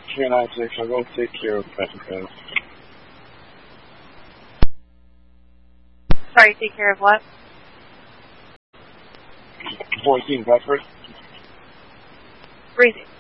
396, I'll go take care of Bedford. Sorry, take care of what? 14 Bedford. Breathing.